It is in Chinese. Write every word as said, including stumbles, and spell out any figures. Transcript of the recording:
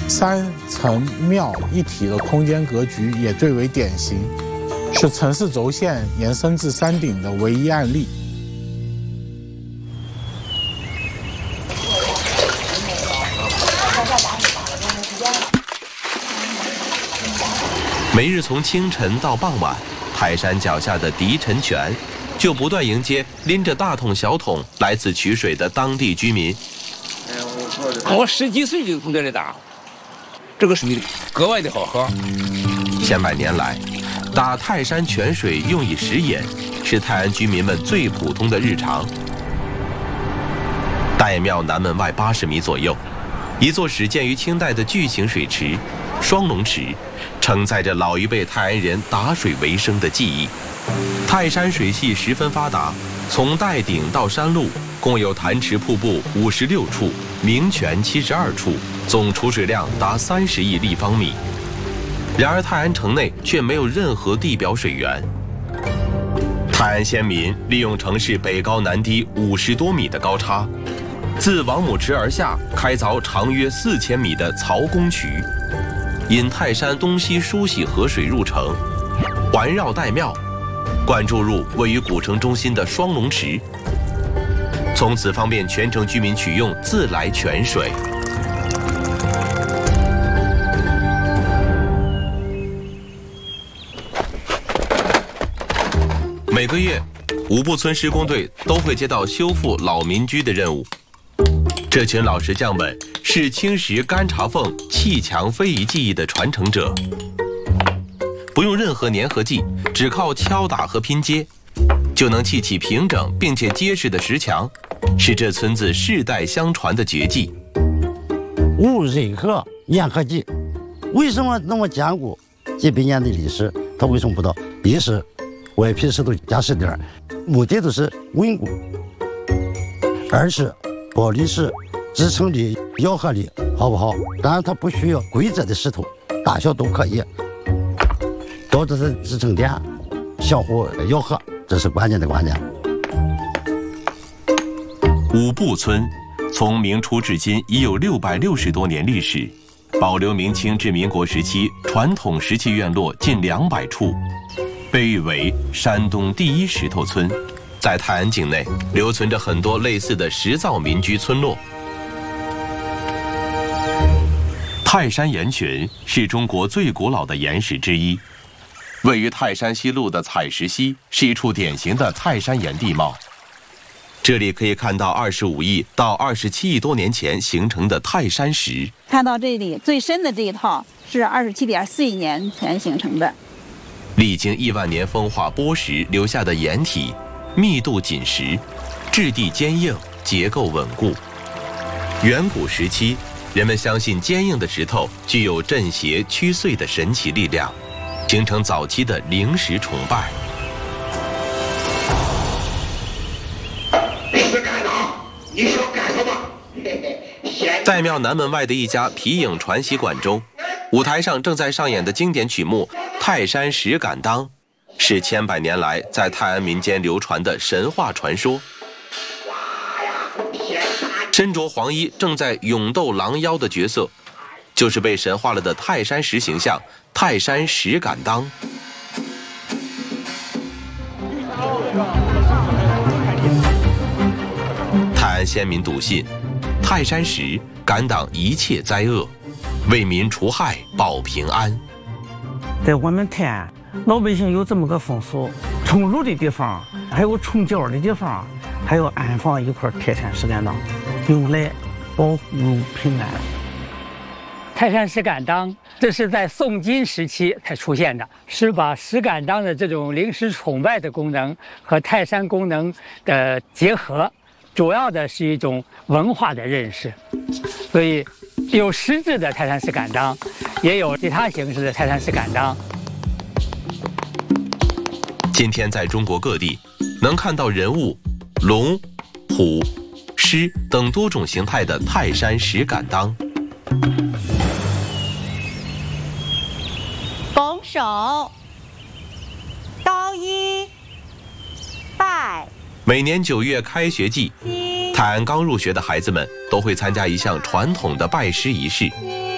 三层庙一体的空间格局也最为典型，是城市轴线延伸至山顶的唯一案例。 每日从清晨到傍晚，泰山脚下的狄晨泉就不断迎接拎着大桶小桶来此取水的当地居民。 我十几岁就从这里打，这个水格外的好喝。 千百年来，打泰山泉水用以食饮，是泰安居民们最普通的日常。岱庙南门外八十米左右，一座始建于清代的巨型水池——双龙池，承载着老一辈泰安人打水为生的记忆。泰山水系十分发达，从岱顶到山路，共有潭池瀑布五十六处，名泉七十二处，总储水量达三十亿立方米。然而，泰安城内却没有任何地表水源。泰安先民利用城市北高南低五十多米的高差，自王母池而下，开凿长约四千米的曹公渠，引泰山东西梳洗河水入城，环绕岱庙，灌注入位于古城中心的双龙池，从此方便全城居民取用自来泉水。每个月，五步村施工队都会接到修复老民居的任务。这群老石匠们是青石干茶缝砌墙非遗技艺的传承者，不用任何粘合剂，只靠敲打和拼接，就能砌起平整并且结实的石墙，是这村子世代相传的绝技。 无任何粘合剂，为什么那么坚固？几百年的历史，它为什么不到？一是外皮石头加实点，目的都是稳固；二是玻璃石支撑力、咬合力好不好？当然它不需要规则的石头，大小都可以，多的是支撑点相互咬合，这是关键的关键。 五步村从明初至今已有六百六十多年历史，保留明清至民国时期传统石砌院落近两百处，被誉为山东第一石头村。在泰安境内留存着很多类似的石造民居村落。泰山岩群是中国最古老的岩石之一，位于泰山西路的采石溪是一处典型的泰山岩地貌。这里可以看到二十五亿到二十七亿多年前形成的泰山石。 看到这里最深的这一套是二十七点四亿年前形成的， 历经亿万年风化剥蚀留下的岩体，密度紧实，质地坚硬，结构稳固。远古时期，人们相信坚硬的石头具有镇邪驱祟的神奇力量，形成早期的灵石崇拜。 你是干啥？你是要干什么？ 岱庙南门外的一家皮影传习馆中，舞台上正在上演的经典曲目《泰山石敢当》，是千百年来在泰安民间流传的神话传说。身着黄衣正在勇斗狼妖的角色，就是被神化了的泰山石形象泰山石敢当。泰安先民笃信，泰山石敢挡一切灾恶，为民除害保平安。 在我们泰安，老百姓有这么个风俗，冲路的地方还有冲脚的地方，还要安放一块泰山石敢当，用来保护平安。 泰山石敢当，这是在宋金时期才出现的，是把石敢当的这种灵石崇拜的功能和泰山功能的结合，主要的是一种文化的认识。所以有实质的泰山石敢当，也有其他形式的泰山石敢当。 今天在中国各地能看到人物龙、虎、狮等多种形态的泰山石敢当。 拱手，高一，拜。 每年九月开学季，泰安刚入学的孩子们都会参加一项传统的拜师仪式。